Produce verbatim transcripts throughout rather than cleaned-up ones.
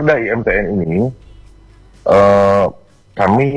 Raperda I M T N ini, uh, kami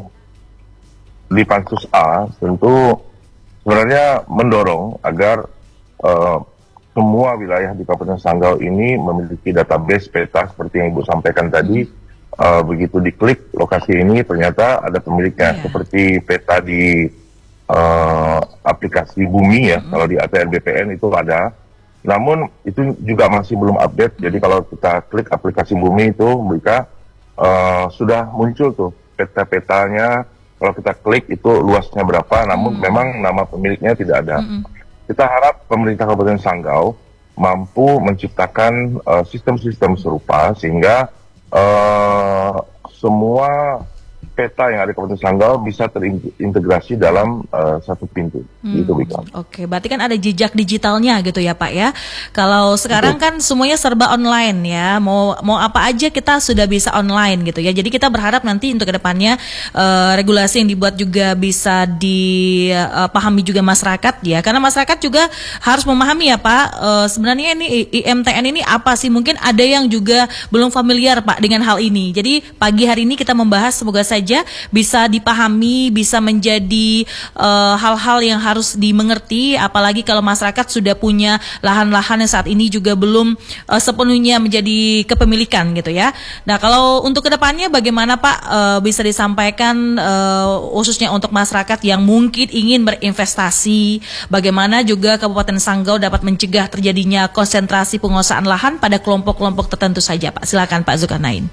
di Pansus A tentu sebenarnya mendorong agar uh, semua wilayah di Kabupaten Sanggau ini memiliki database peta seperti yang Ibu sampaikan tadi. Uh, begitu diklik lokasi ini ternyata ada pemiliknya, yeah. Seperti peta di uh, aplikasi Bumi ya, mm-hmm. Kalau di A T R B P N itu ada. Namun itu juga masih belum update. Jadi kalau kita klik aplikasi Bumi itu mereka uh, sudah muncul tuh peta-petanya. Kalau kita klik itu luasnya berapa, namun mm. memang nama pemiliknya tidak ada. Mm-mm. Kita harap pemerintah Kabupaten Sanggau mampu menciptakan uh, sistem-sistem serupa sehingga uh, semua peta yang ada di Kabupaten Sanggau bisa terintegrasi dalam uh, satu pintu. Hmm. Gitu, Bika. Oke, berarti kan ada jejak digitalnya gitu ya Pak ya. Kalau sekarang Betul. Kan semuanya serba online ya. Mau mau apa aja kita sudah bisa online gitu ya. Jadi kita berharap nanti untuk kedepannya uh, regulasi yang dibuat juga bisa dipahami uh, juga masyarakat ya. Karena masyarakat juga harus memahami ya Pak. Uh, sebenarnya ini I M T N ini apa sih? Mungkin ada yang juga belum familiar Pak dengan hal ini. Jadi pagi hari ini kita membahas, semoga saja bisa dipahami, bisa menjadi uh, hal-hal yang harus dimengerti, apalagi kalau masyarakat sudah punya lahan-lahan yang saat ini juga belum uh, sepenuhnya menjadi kepemilikan gitu ya. Nah kalau untuk kedepannya bagaimana Pak uh, bisa disampaikan uh, khususnya untuk masyarakat yang mungkin ingin berinvestasi, bagaimana juga Kabupaten Sanggau dapat mencegah terjadinya konsentrasi penguasaan lahan pada kelompok-kelompok tertentu saja Pak. Silakan Pak Zulkarnain.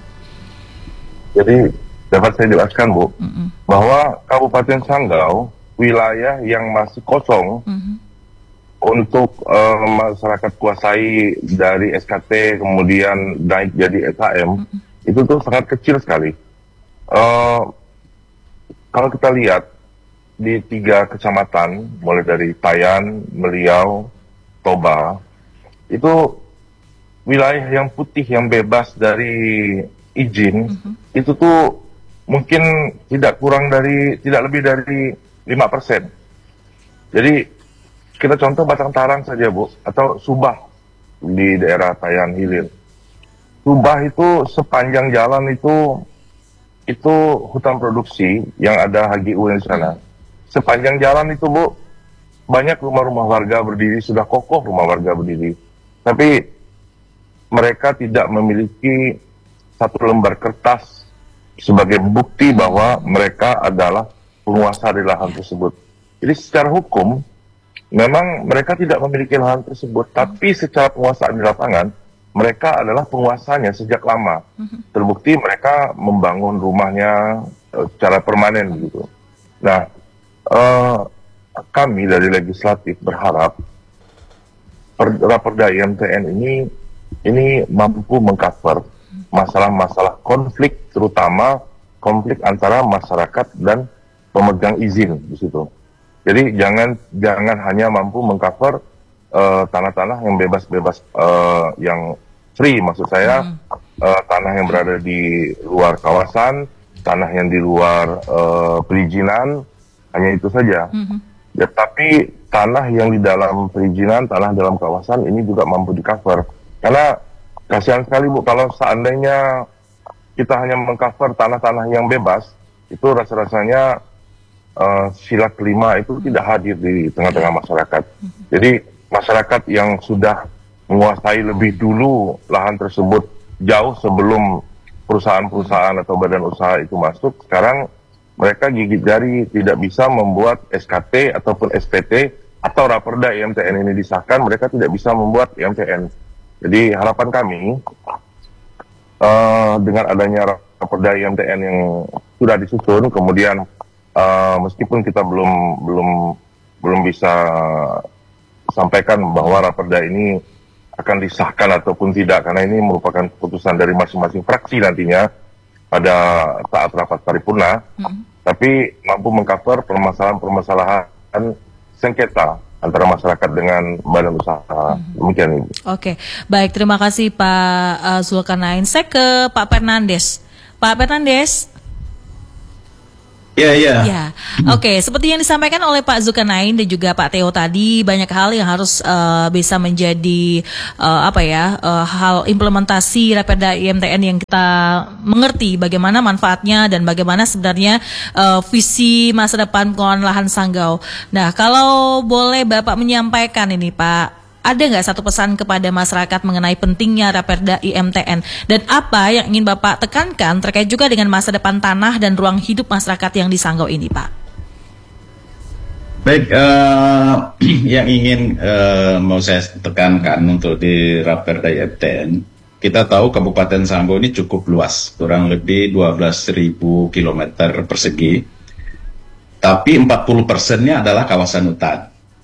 Jadi dapat saya jelaskan Bu, mm-hmm. bahwa Kabupaten Sanggau wilayah yang masih kosong mm-hmm. untuk uh, masyarakat kuasai dari S K T kemudian naik jadi S H M mm-hmm. itu tuh sangat kecil sekali. Uh, kalau kita lihat di tiga kecamatan mulai dari Tayan, Meliau, Toba itu wilayah yang putih yang bebas dari izin mm-hmm. itu tuh mungkin tidak kurang dari, tidak lebih dari lima persen. Jadi, kita contoh Batang Tarang saja Bu, atau Subah di daerah Tayan Hilir. Subah itu sepanjang jalan itu, itu hutan produksi yang ada H G U di sana. Sepanjang jalan itu Bu, banyak rumah-rumah warga berdiri, sudah kokoh rumah warga berdiri. Tapi, mereka tidak memiliki satu lembar kertas sebagai bukti bahwa mereka adalah penguasa di lahan tersebut. Jadi secara hukum, memang mereka tidak memiliki lahan tersebut, tapi secara penguasaan di lapangan, mereka adalah penguasanya sejak lama. Terbukti mereka membangun rumahnya uh, secara permanen gitu. Nah, uh, kami dari legislatif berharap Raperda I M T N ini ini mampu mengcover masalah-masalah konflik, terutama konflik antara masyarakat dan pemegang izin di situ. Jadi jangan jangan hanya mampu mengcover uh, tanah-tanah yang bebas-bebas, uh, yang free, maksud saya hmm. uh, tanah yang berada di luar kawasan, tanah yang di luar uh, perizinan, hanya itu saja. Hmm. Ya, tapi tanah yang di dalam perizinan, tanah dalam kawasan ini juga mampu di-cover. Karena kasihan sekali Bu, kalau seandainya kita hanya mengcover tanah-tanah yang bebas, itu rasa-rasanya uh, sila kelima itu tidak hadir di tengah-tengah masyarakat. Jadi masyarakat yang sudah menguasai lebih dulu lahan tersebut jauh sebelum perusahaan-perusahaan atau badan usaha itu masuk, sekarang mereka gigit jari tidak bisa membuat S K T ataupun S P T atau Raperda I M T N ini disahkan, mereka tidak bisa membuat I M T N. Jadi harapan kami uh, dengan adanya Raperda I M T N yang sudah disusun, kemudian uh, meskipun kita belum belum belum bisa sampaikan bahwa Raperda ini akan disahkan ataupun tidak, karena ini merupakan keputusan dari masing-masing fraksi nantinya pada saat rapat paripurna, hmm. tapi mampu mengcover permasalahan-permasalahan sengketa antara masyarakat dengan badan usaha. Hmm. Demikian Ibu. Oke, baik, terima kasih Pak uh, Zulkarnain. Saya ke Pak Fernandes. Pak Fernandes. Iya, iya. Ya, oke. Okay. Seperti yang disampaikan oleh Pak Zulkarnain dan juga Pak Theo tadi, banyak hal yang harus uh, bisa menjadi uh, apa ya uh, hal implementasi Raperda I M T N yang kita mengerti bagaimana manfaatnya dan bagaimana sebenarnya uh, visi masa depan pengelolaan lahan Sanggau. Nah, kalau boleh Bapak menyampaikan ini, Pak, ada nggak satu pesan kepada masyarakat mengenai pentingnya Raperda I M T N? Dan apa yang ingin Bapak tekankan terkait juga dengan masa depan tanah dan ruang hidup masyarakat yang di Sanggau ini, Pak? Baik, uh, yang ingin uh, mau saya tekankan untuk di Raperda I M T N, kita tahu Kabupaten Sanggau ini cukup luas, kurang lebih dua belas ribu kilometer persegi, tapi empat puluh persennya adalah kawasan hutan.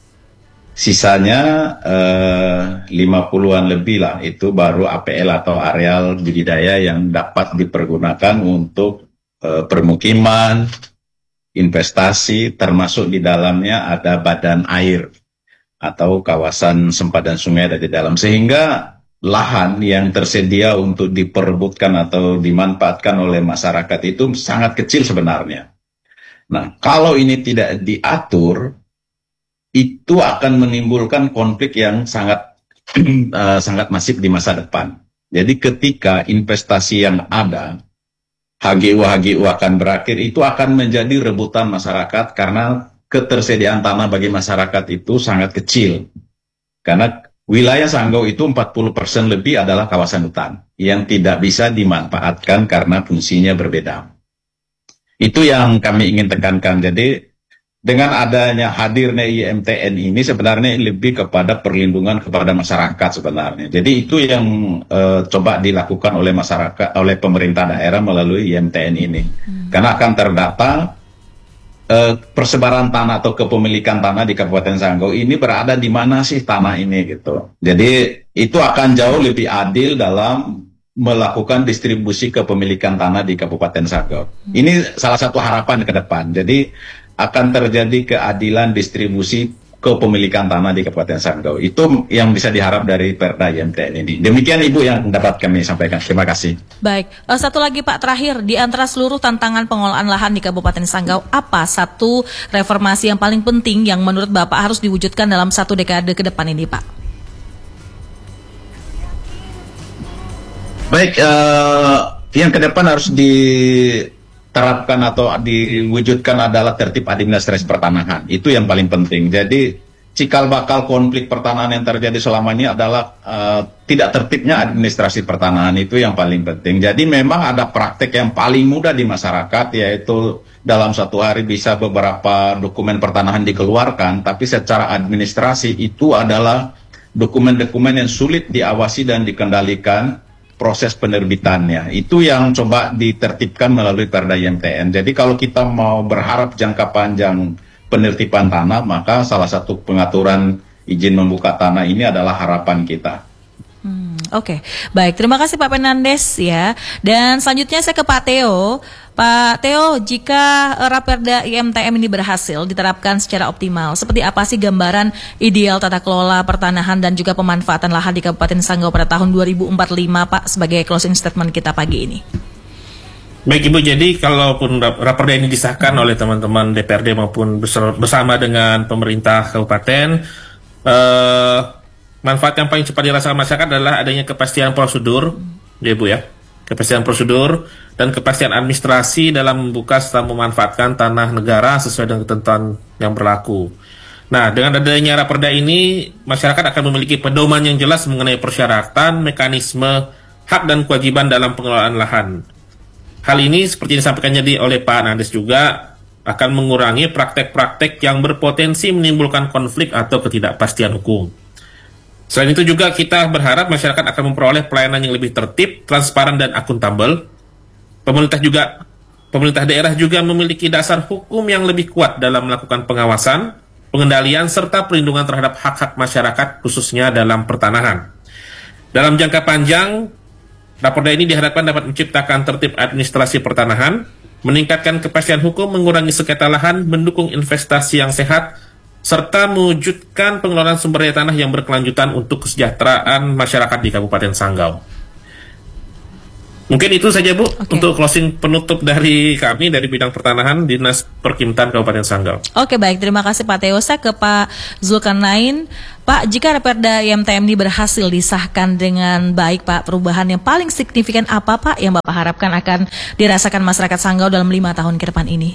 Sisanya eh, lima puluhan lebih lah, itu baru A P L atau areal budidaya yang dapat dipergunakan untuk eh, permukiman, investasi, termasuk di dalamnya ada badan air atau kawasan sempadan sungai ada di dalam. Sehingga lahan yang tersedia untuk diperebutkan atau dimanfaatkan oleh masyarakat itu sangat kecil sebenarnya. Nah, kalau ini tidak diatur, itu akan menimbulkan konflik yang sangat uh, sangat masif di masa depan. Jadi ketika investasi yang ada, H G U H G U akan berakhir, itu akan menjadi rebutan masyarakat karena ketersediaan tanah bagi masyarakat itu sangat kecil. Karena wilayah Sanggau itu empat puluh persen lebih adalah kawasan hutan yang tidak bisa dimanfaatkan karena fungsinya berbeda. Itu yang kami ingin tekankan. Jadi dengan adanya hadirnya I M T N ini sebenarnya lebih kepada perlindungan kepada masyarakat sebenarnya. Jadi itu yang uh, coba dilakukan oleh masyarakat, oleh pemerintah daerah melalui I M T N ini. Hmm. Karena akan terdata uh, persebaran tanah atau kepemilikan tanah di Kabupaten Sanggau ini berada di mana sih tanah ini gitu. Jadi itu akan jauh lebih adil dalam melakukan distribusi kepemilikan tanah di Kabupaten Sanggau. Hmm. Ini salah satu harapan ke depan. Jadi akan terjadi keadilan distribusi kepemilikan tanah di Kabupaten Sanggau. Itu yang bisa diharap dari Perda I M T N ini. Demikian Ibu yang dapat kami sampaikan. Terima kasih. Baik, uh, satu lagi Pak terakhir, di antara seluruh tantangan pengelolaan lahan di Kabupaten Sanggau, apa satu reformasi yang paling penting yang menurut Bapak harus diwujudkan dalam satu dekade ke depan ini, Pak? Baik, uh, yang ke depan harus di terapkan atau diwujudkan adalah tertib administrasi pertanahan. Itu yang paling penting. Jadi cikal bakal konflik pertanahan yang terjadi selama ini adalah uh, tidak tertibnya administrasi pertanahan. Itu yang paling penting. Jadi memang ada praktek yang paling mudah di masyarakat, yaitu dalam satu hari bisa beberapa dokumen pertanahan dikeluarkan, tapi secara administrasi itu adalah dokumen-dokumen yang sulit diawasi dan dikendalikan proses penerbitannya. Itu yang coba ditertibkan melalui Perda I M T N. Jadi kalau kita mau berharap jangka panjang penertiban tanah, maka salah satu pengaturan izin membuka tanah ini adalah harapan kita. Hmm, Oke, okay. Baik. Terima kasih Pak Fernandes ya. Dan selanjutnya saya ke Pak Theo. Pak Theo, jika Raperda I M T N ini berhasil diterapkan secara optimal, seperti apa sih gambaran ideal tata kelola pertanahan dan juga pemanfaatan lahan di Kabupaten Sanggau pada tahun dua ribu empat puluh lima, Pak, sebagai closing statement kita pagi ini? Baik Ibu, jadi kalaupun Raperda ini disahkan oleh teman-teman D P R D maupun bersama dengan pemerintah kabupaten, eh, manfaat yang paling cepat dirasakan masyarakat adalah adanya kepastian prosedur, ya Ibu ya. Kepastian prosedur dan kepastian administrasi dalam membuka serta memanfaatkan tanah negara sesuai dengan ketentuan yang berlaku. Nah, dengan adanya Raperda ini, masyarakat akan memiliki pedoman yang jelas mengenai persyaratan, mekanisme, hak dan kewajiban dalam pengelolaan lahan. Hal ini seperti disampaikan jadi oleh Pak Nandes juga akan mengurangi praktek-praktek yang berpotensi menimbulkan konflik atau ketidakpastian hukum. Selain itu juga kita berharap masyarakat akan memperoleh pelayanan yang lebih tertib, transparan dan akuntabel. Pemerintah juga, pemerintah daerah juga memiliki dasar hukum yang lebih kuat dalam melakukan pengawasan, pengendalian serta perlindungan terhadap hak-hak masyarakat khususnya dalam pertanahan. Dalam jangka panjang, Raperda ini diharapkan dapat menciptakan tertib administrasi pertanahan, meningkatkan kepastian hukum, mengurangi sengketa lahan, mendukung investasi yang sehat, serta mewujudkan pengelolaan sumber daya tanah yang berkelanjutan untuk kesejahteraan masyarakat di Kabupaten Sanggau. Mungkin itu saja Bu okay. untuk closing penutup dari kami dari bidang pertanahan Dinas Perkintan Kabupaten Sanggau. Oke, baik, terima kasih Pak Teosa. Ke Pak Zulkarnain. Pak, jika Raperda I M T M ini berhasil disahkan dengan baik Pak, perubahan yang paling signifikan apa Pak yang Bapak harapkan akan dirasakan masyarakat Sanggau dalam lima tahun ke depan ini?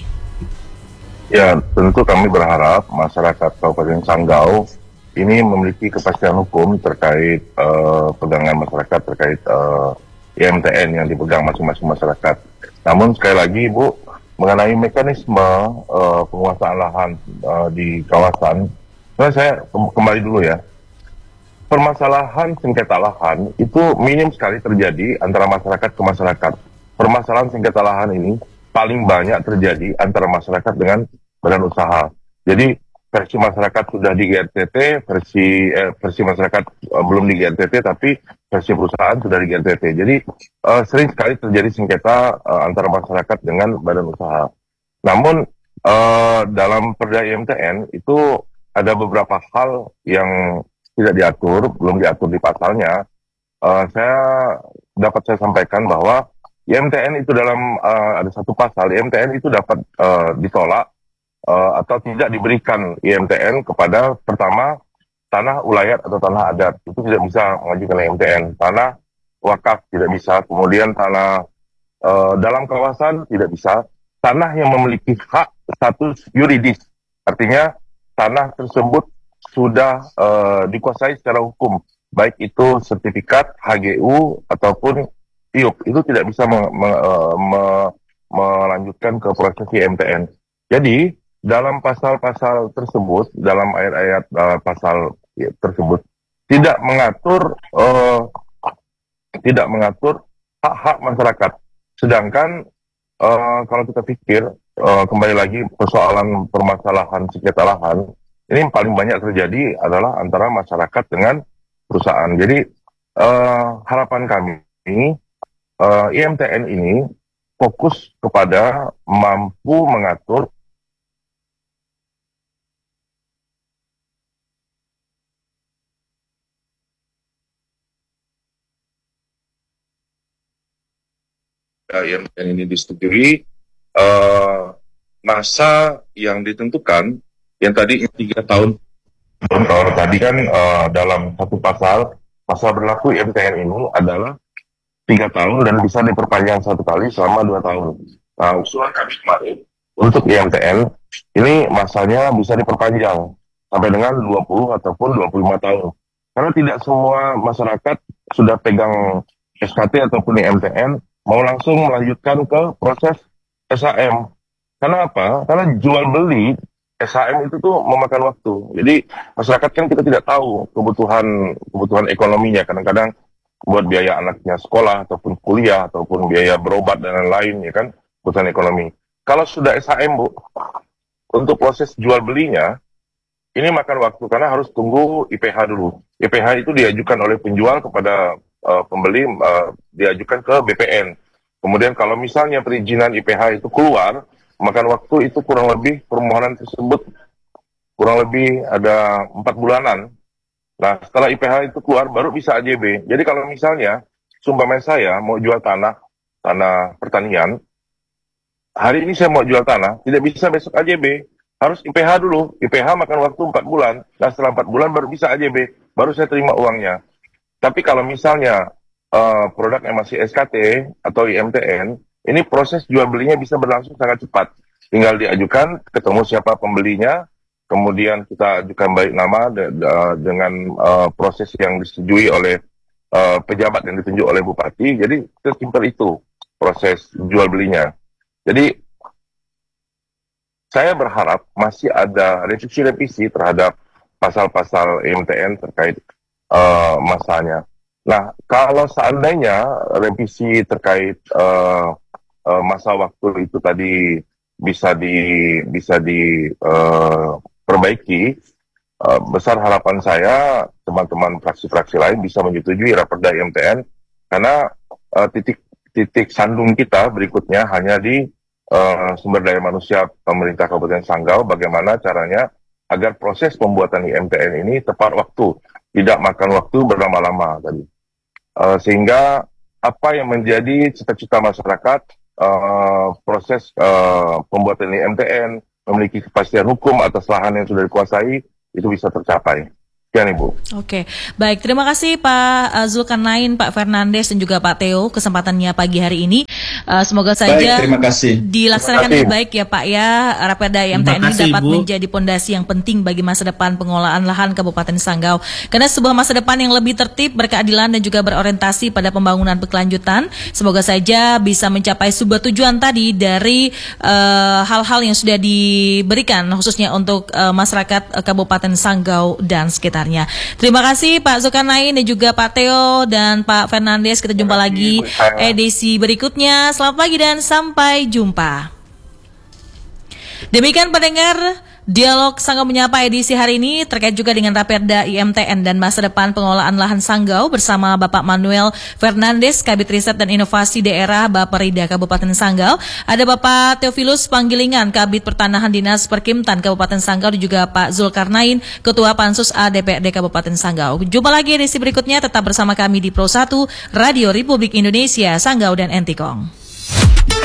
Ya, tentu kami berharap masyarakat Kabupaten Sanggau ini memiliki kepastian hukum terkait uh, pegangan masyarakat terkait uh, I M T N yang dipegang masing-masing masyarakat. Namun sekali lagi Bu, mengenai mekanisme uh, penguasaan lahan uh, di kawasan, nah saya kembali dulu ya. Permasalahan sengketa lahan itu minim sekali terjadi antara masyarakat ke masyarakat. Permasalahan sengketa lahan ini paling banyak terjadi antara masyarakat dengan badan usaha. Jadi versi masyarakat sudah di G R T T, versi eh, versi masyarakat uh, belum di G R T T, tapi versi perusahaan sudah di G R T T. Jadi uh, sering sekali terjadi sengketa uh, antara masyarakat dengan badan usaha. Namun uh, dalam Perda I M T N itu ada beberapa hal yang tidak diatur, belum diatur di pasalnya. Uh, saya dapat saya sampaikan bahwa I M T N itu dalam uh, ada satu pasal I M T N itu dapat uh, ditolak Uh, atau tidak diberikan I M T N kepada pertama tanah ulayat atau tanah adat, itu tidak bisa mengajukan I M T N. Tanah wakaf tidak bisa, kemudian tanah uh, dalam kawasan tidak bisa, tanah yang memiliki hak status yuridis, artinya tanah tersebut sudah uh, dikuasai secara hukum, baik itu sertifikat H G U ataupun I U P, itu tidak bisa me- me- me- melanjutkan ke proses I M T N. Jadi dalam pasal-pasal tersebut, dalam ayat-ayat uh, pasal ya, tersebut tidak mengatur uh, tidak mengatur hak-hak masyarakat. Sedangkan uh, kalau kita pikir uh, kembali lagi persoalan permasalahan sengketa lahan ini yang paling banyak terjadi adalah antara masyarakat dengan perusahaan. Jadi uh, harapan kami uh, I M T N ini fokus kepada mampu mengatur I M T N ini disetujui, uh, masa yang ditentukan yang tadi tiga tahun. Kalau tadi kan uh, dalam satu pasal pasal berlaku I M T N ini adalah tiga tahun dan bisa diperpanjang satu kali selama dua tahun. Nah, usulan kami kemarin untuk I M T N ini masanya bisa diperpanjang sampai dengan dua puluh ataupun dua puluh lima tahun. Karena tidak semua masyarakat sudah pegang S K T ataupun I M T N mau langsung melanjutkan ke proses S H M. Karena apa? Karena jual beli S H M itu tuh memakan waktu. Jadi masyarakat kan kita tidak tahu kebutuhan kebutuhan ekonominya. Kadang-kadang buat biaya anaknya sekolah ataupun kuliah ataupun biaya berobat dan lain-lain ya kan, kebutuhan ekonomi. Kalau sudah S H M Bu, untuk proses jual belinya ini makan waktu karena harus tunggu I P H dulu. I P H itu diajukan oleh penjual kepada Uh, pembeli uh, diajukan ke B P N. Kemudian kalau misalnya perizinan I P H itu keluar, makan waktu itu kurang lebih permohonan tersebut kurang lebih ada empat bulanan. Nah setelah I P H itu keluar baru bisa A J B. Jadi kalau misalnya sumpahnya saya mau jual tanah, tanah pertanian, hari ini saya mau jual tanah, tidak bisa besok A J B. Harus I P H dulu. I P H makan waktu empat bulan. Nah setelah empat bulan baru bisa A J B. Baru saya terima uangnya. Tapi kalau misalnya uh, produknya masih S K T atau I M T N, ini proses jual belinya bisa berlangsung sangat cepat. Tinggal diajukan, ketemu siapa pembelinya, kemudian kita ajukan balik nama de- de- dengan uh, proses yang disetujui oleh uh, pejabat yang ditunjuk oleh bupati. Jadi sesimpel itu proses jual belinya. Jadi saya berharap masih ada revisi-revisi terhadap pasal-pasal I M T N terkait Uh, masanya. Nah, kalau seandainya revisi terkait uh, uh, masa waktu itu tadi bisa di bisa diperbaiki, uh, uh, besar harapan saya teman-teman fraksi-fraksi lain bisa menyetujui Raperda I M T N karena uh, titik titik sandung kita berikutnya hanya di uh, sumber daya manusia pemerintah Kabupaten Sanggau, bagaimana caranya agar proses pembuatan I M T N ini tepat waktu, tidak makan waktu berlama-lama tadi, uh, sehingga apa yang menjadi cita-cita masyarakat, uh, proses uh, pembuatan I M T N, memiliki kepastian hukum atas lahan yang sudah dikuasai, itu bisa tercapai. Sekian, Ibu. Oke, baik. Terima kasih Pak Zulkarnain, Pak Fernandes, dan juga Pak Theo kesempatannya pagi hari ini. Uh, semoga saja baik, terima kasih. dilaksanakan dengan baik ya Pak ya. Raperda I M T N ini dapat Ibu. menjadi pondasi yang penting bagi masa depan pengelolaan lahan Kabupaten Sanggau. Karena sebuah masa depan yang lebih tertib, berkeadilan, dan juga berorientasi pada pembangunan berkelanjutan. Semoga saja bisa mencapai sebuah tujuan tadi dari uh, hal-hal yang sudah diberikan khususnya untuk uh, masyarakat uh, Kabupaten Sanggau dan sekitarnya. Terima kasih Pak Zulkarnain dan juga Pak Theo dan Pak Fernandes. Kita jumpa lagi edisi berikutnya. Selamat pagi dan sampai jumpa. Demikian pendengar Dialog Sanggau Menyapa edisi hari ini terkait juga dengan Raperda I M T N dan masa depan pengelolaan lahan Sanggau bersama Bapak Manuel Fernandes, Kabid Riset dan Inovasi Daerah Bapperida Kabupaten Sanggau. Ada Bapak Theophilus Panggilingan, Kabid Pertanahan Dinas Perkimtan Kabupaten Sanggau, dan juga Pak Zulkarnain, Ketua Pansus A D P R D Kabupaten Sanggau. Jumpa lagi edisi berikutnya, tetap bersama kami di Pro satu Radio Republik Indonesia Sanggau dan Entikong.